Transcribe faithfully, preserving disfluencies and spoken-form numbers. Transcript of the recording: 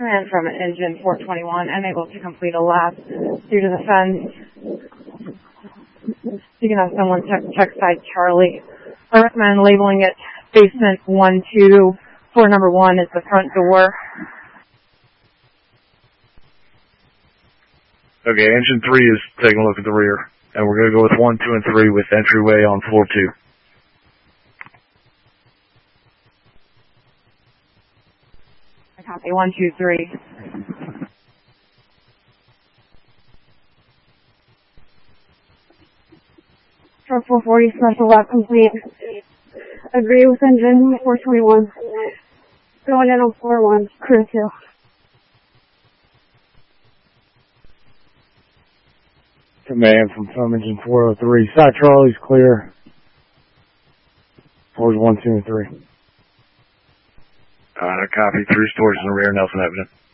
command from engine four twenty-one, unable to complete a lap due to the fence. You can have someone check, check side Charlie. I recommend labeling it basement one two. Floor number one is the front door. Okay, engine three is taking a look at the rear. And we're going to go with one, two, and three with entryway on floor two. I copy one, two, three. Truck four forty, special lap complete. Agree with engine four twenty-one. Going in on floor one, crew two. Command from Foam Engine four oh three. Side Charlie's clear. Floors one, two, and three. Uh, copy. Three stores in the rear, Nelson Evident.